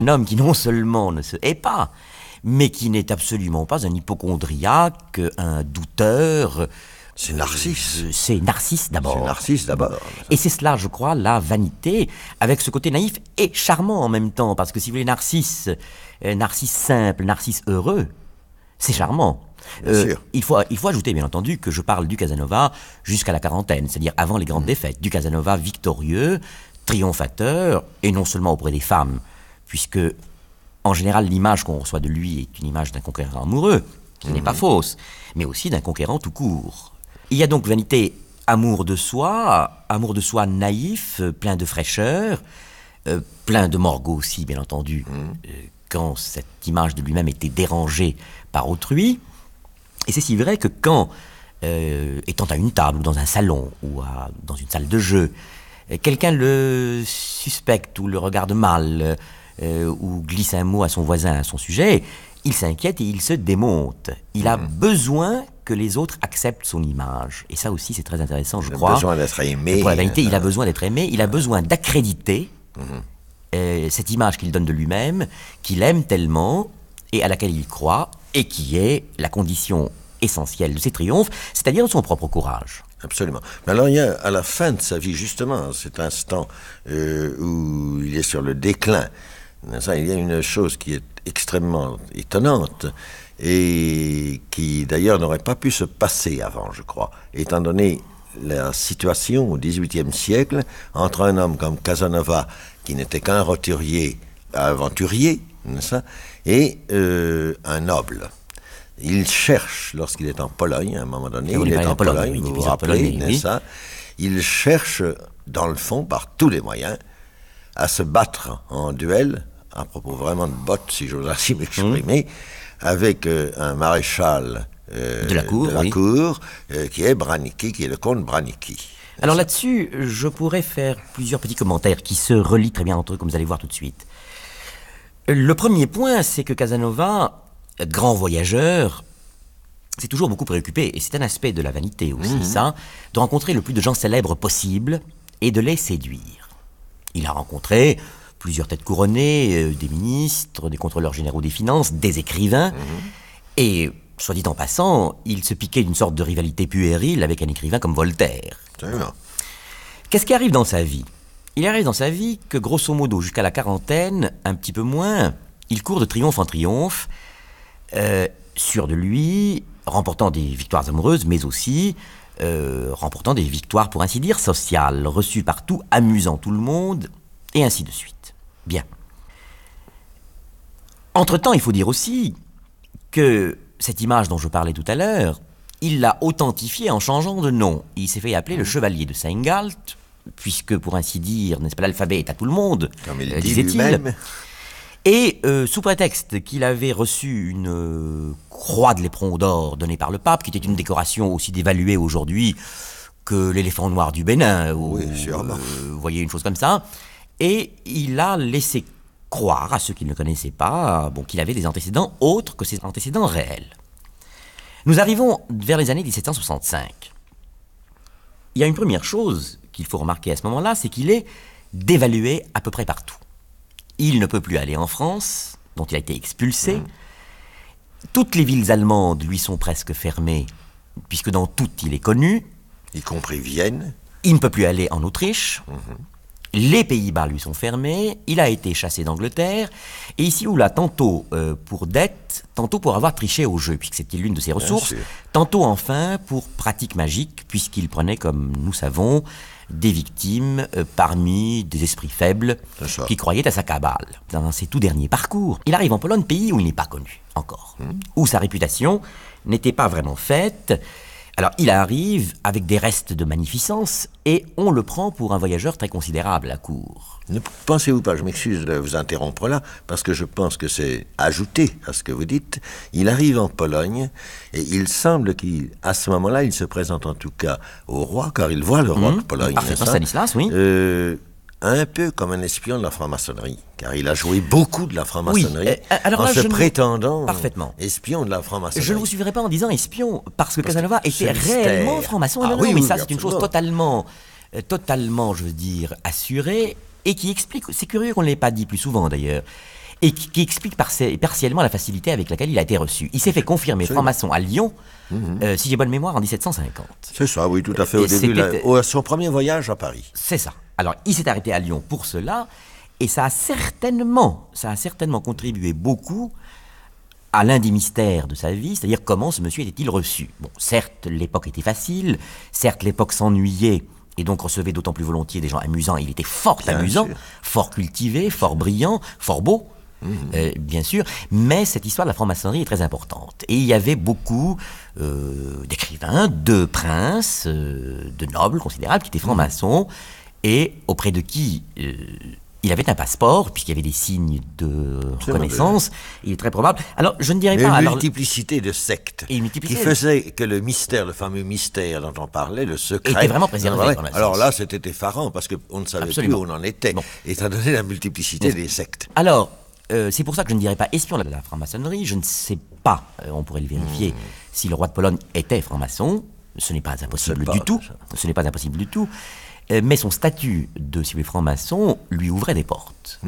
Un homme qui non seulement ne se hait pas, mais qui n'est absolument pas un hypocondriaque, un douteur. C'est Narcisse. C'est Narcisse d'abord. C'est Narcisse d'abord. Et c'est cela, je crois, la vanité, avec ce côté naïf et charmant en même temps. Parce que si vous voulez, Narcisse simple, Narcisse heureux, c'est charmant. Bien sûr. Il faut ajouter, bien entendu, que je parle du Casanova jusqu'à la quarantaine, c'est-à-dire avant les grandes défaites. Du Casanova victorieux, triomphateur, et non seulement auprès des femmes, puisque, en général, l'image qu'on reçoit de lui est une image d'un conquérant amoureux, qui n'est pas fausse, mais aussi d'un conquérant tout court. Il y a donc vanité, amour de soi naïf, plein de fraîcheur, plein de morgue aussi, bien entendu, quand cette image de lui-même était dérangée par autrui. Et c'est si vrai que quand, étant à une table, ou dans un salon, ou dans une salle de jeu, quelqu'un le suspecte ou le regarde mal, ou glisse un mot à son voisin à son sujet, il s'inquiète et il se démonte. Il a besoin que les autres acceptent son image. Et ça aussi, c'est très intéressant, je crois. Il a besoin d'être aimé. Pour la vanité, il a besoin d'être aimé, il a besoin d'accréditer cette image qu'il donne de lui-même, qu'il aime tellement, et à laquelle il croit, et qui est la condition essentielle de ses triomphes, c'est-à-dire de son propre courage. Absolument. Mais alors, il y a, à la fin de sa vie, justement, cet instant où il est sur le déclin, il y a une chose qui est extrêmement étonnante et qui, d'ailleurs, n'aurait pas pu se passer avant, je crois, étant donné la situation au XVIIIe siècle entre un homme comme Casanova, qui n'était qu'un roturier, aventurier, et un noble. Il cherche, lorsqu'il est en Pologne, à un moment donné, il est en Pologne, vous vous rappelez, n'est-ce pas? Il cherche, dans le fond, par tous les moyens, à se battre en duel, à propos vraiment de bottes, si j'ose ainsi m'exprimer, avec un maréchal de la cour, qui est Branicki, qui est le comte Branicki. Alors là-dessus, je pourrais faire plusieurs petits commentaires qui se relient très bien entre eux, comme vous allez voir tout de suite. Le premier point, c'est que Casanova, grand voyageur, s'est toujours beaucoup préoccupé, et c'est un aspect de la vanité aussi, ça, de rencontrer le plus de gens célèbres possible et de les séduire. Il a rencontré plusieurs têtes couronnées, des ministres, des contrôleurs généraux des finances, des écrivains, et, soit dit en passant, il se piquait d'une sorte de rivalité puérile avec un écrivain comme Voltaire. Qu'est-ce qui arrive dans sa vie ? Il arrive dans sa vie que, grosso modo, jusqu'à la quarantaine, un petit peu moins, il court de triomphe en triomphe, sûr de lui, remportant des victoires amoureuses, mais aussi remportant des victoires, pour ainsi dire, sociales, reçues partout, amusant tout le monde, et ainsi de suite. Bien. Entre-temps, il faut dire aussi que cette image dont je parlais tout à l'heure, il l'a authentifiée en changeant de nom. Il s'est fait appeler le chevalier de Saint-Galt, puisque, pour ainsi dire, n'est-ce pas, l'alphabet est à tout le monde, comme il dit disait-il. Lui-même. Et sous prétexte qu'il avait reçu une croix de l'éperon d'or donnée par le pape, qui était une décoration aussi dévaluée aujourd'hui que l'éléphant noir du Bénin, ou vous voyez, une chose comme ça, et il a laissé croire à ceux qui ne le connaissaient pas qu'il avait des antécédents autres que ses antécédents réels. Nous arrivons vers les années 1765. Il y a une première chose qu'il faut remarquer à ce moment-là, c'est qu'il est dévalué à peu près partout. Il ne peut plus aller en France, dont il a été expulsé. Toutes les villes allemandes lui sont presque fermées, puisque dans toutes il est connu. Y compris Vienne. Il ne peut plus aller en Autriche. Les Pays-Bas lui sont fermés. Il a été chassé d'Angleterre. Et ici ou là, tantôt pour dette, tantôt pour avoir triché au jeu, puisque c'était l'une de ses ressources. Tantôt enfin pour pratique magique, puisqu'il prenait, comme nous savons, des victimes parmi des esprits faibles qui croyaient à sa cabale. Dans ses tout derniers parcours, il arrive en Pologne, pays où il n'est pas connu encore, où sa réputation n'était pas vraiment faite. Alors il arrive avec des restes de magnificence et on le prend pour un voyageur très considérable à cour. Ne pensez-vous pas, je m'excuse de vous interrompre là, parce que je pense que c'est ajouté à ce que vous dites. Il arrive en Pologne et il semble qu'à ce moment-là, il se présente en tout cas au roi, car il voit le roi de Pologne. Parfaitement, Stanislas, oui. Un peu comme un espion de la franc-maçonnerie, car il a joué beaucoup de la franc-maçonnerie alors là, en se prétendant parfaitement espion de la franc-maçonnerie. Je ne vous suivrai pas en disant espion, parce que Casanova était réellement franc-maçon. Mais ça, c'est une chose totalement, je veux dire, assurée, et qui explique, c'est curieux qu'on ne l'ait pas dit plus souvent d'ailleurs, et qui explique partiellement la facilité avec laquelle il a été reçu. Il s'est fait confirmer franc-maçon à Lyon, si j'ai bonne mémoire, en 1750. C'est ça, oui, tout à fait, au début, à son premier voyage à Paris. C'est ça. Alors, il s'est arrêté à Lyon pour cela, et ça a certainement contribué beaucoup à l'un des mystères de sa vie, c'est-à-dire comment ce monsieur était-il reçu. Bon, certes, l'époque était facile, certes, l'époque s'ennuyait, et donc recevait d'autant plus volontiers des gens amusants. Il était fort amusant, fort cultivé, fort brillant, fort beau, bien sûr, mais cette histoire de la franc-maçonnerie est très importante. Et il y avait beaucoup d'écrivains, de princes, de nobles considérables qui étaient francs-maçons, et auprès de qui il avait un passeport, puisqu'il y avait des signes de reconnaissance. Il est très probable. Alors, je ne dirais pas... Une multiplicité de sectes qui faisait que le mystère, le fameux mystère dont on parlait, le secret... était vraiment préservé. Alors là, c'était effarant, parce qu'on ne savait plus où on en était, étant donné la multiplicité des sectes. Alors, c'est pour ça que je ne dirais pas espion de la franc-maçonnerie. Je ne sais pas, on pourrait le vérifier, si le roi de Pologne était franc-maçon. Ce n'est pas impossible du tout. Ce n'est pas impossible du tout. Mais son statut de civil franc-maçon lui ouvrait des portes.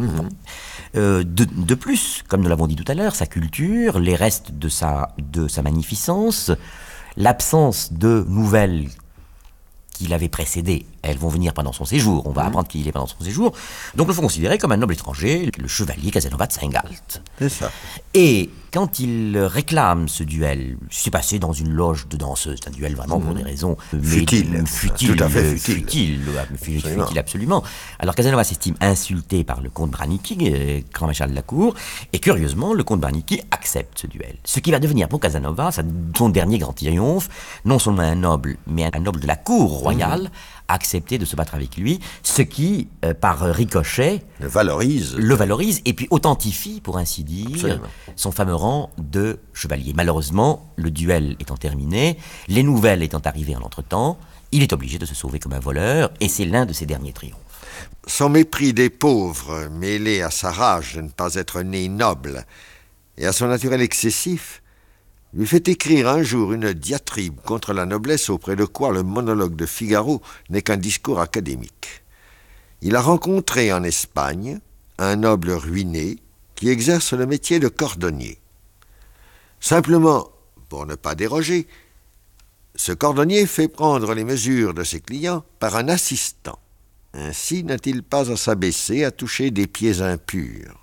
De plus, comme nous l'avons dit tout à l'heure, sa culture, les restes de sa magnificence, l'absence de nouvelles qui l'avaient précédé, elles vont venir pendant son séjour, on va apprendre qu'il est pendant son séjour, donc le faut considérer comme un noble étranger, le chevalier Casanova de Saint-Galt. C'est ça. Et quand il réclame ce duel, c'est passé dans une loge de danseuses, c'est un duel vraiment pour des raisons futiles, tout à fait futile absolument. Alors Casanova s'estime insulté par le comte Branicki, grand maréchal de la cour, et curieusement, le comte Branicki accepte ce duel. Ce qui va devenir pour Casanova son dernier grand triomphe, non seulement un noble, mais un noble de la cour royale, accepter de se battre avec lui, ce qui, par ricochet, le valorise et puis authentifie, pour ainsi dire, son fameux rang de chevalier. Malheureusement, le duel étant terminé, les nouvelles étant arrivées en entre-temps, il est obligé de se sauver comme un voleur, et c'est l'un de ses derniers triomphes. Son mépris des pauvres, mêlé à sa rage de ne pas être né noble, et à son naturel excessif, lui fait écrire un jour une diatribe contre la noblesse auprès de quoi le monologue de Figaro n'est qu'un discours académique. Il a rencontré en Espagne un noble ruiné qui exerce le métier de cordonnier. Simplement, pour ne pas déroger, ce cordonnier fait prendre les mesures de ses clients par un assistant. Ainsi n'a-t-il pas à s'abaisser à toucher des pieds impurs.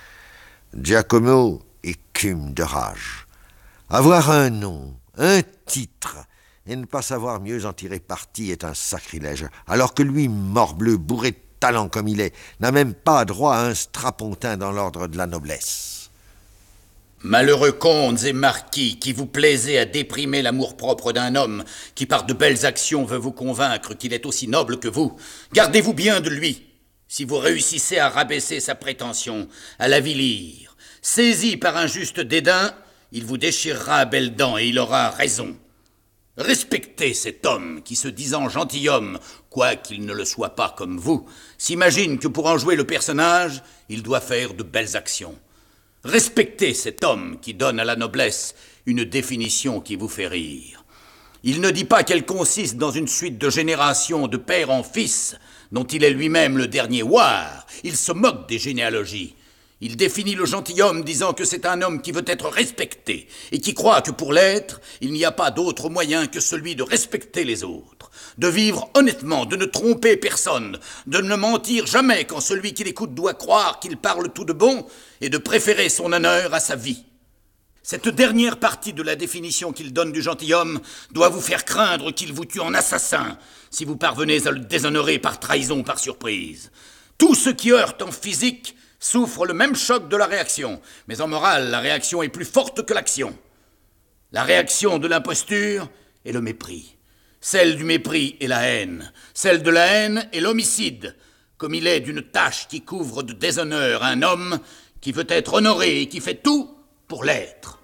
Giacomo écume de rage. Avoir un nom, un titre, et ne pas savoir mieux en tirer parti est un sacrilège, alors que lui, morbleu, bourré de talent comme il est, n'a même pas droit à un strapontin dans l'ordre de la noblesse. Malheureux comtes et marquis qui vous plaisez à déprimer l'amour-propre d'un homme qui par de belles actions veut vous convaincre qu'il est aussi noble que vous, gardez-vous bien de lui. Si vous réussissez à rabaisser sa prétention, à l'avilir, saisi par un juste dédain, il vous déchirera à belles dents et il aura raison. Respectez cet homme qui, se disant gentilhomme, quoiqu'il ne le soit pas comme vous, s'imagine que pour en jouer le personnage, il doit faire de belles actions. Respectez cet homme qui donne à la noblesse une définition qui vous fait rire. Il ne dit pas qu'elle consiste dans une suite de générations de père en fils, dont il est lui-même le dernier ouar. Il se moque des généalogies. Il définit le gentilhomme disant que c'est un homme qui veut être respecté et qui croit que pour l'être, il n'y a pas d'autre moyen que celui de respecter les autres, de vivre honnêtement, de ne tromper personne, de ne mentir jamais quand celui qui l'écoute doit croire qu'il parle tout de bon et de préférer son honneur à sa vie. Cette dernière partie de la définition qu'il donne du gentilhomme doit vous faire craindre qu'il vous tue en assassin si vous parvenez à le déshonorer par trahison ou par surprise. Tout ce qui heurte en physique souffre le même choc de la réaction, mais en morale, la réaction est plus forte que l'action. La réaction de l'imposture est le mépris. Celle du mépris est la haine. Celle de la haine est l'homicide, comme il est d'une tache qui couvre de déshonneur un homme qui veut être honoré et qui fait tout pour l'être.